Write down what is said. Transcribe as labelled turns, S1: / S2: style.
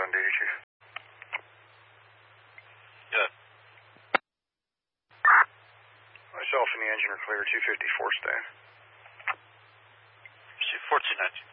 S1: on duty, Chief.
S2: Good.
S1: Myself and the engine are clear, 254 stand.
S2: Shoot 1419.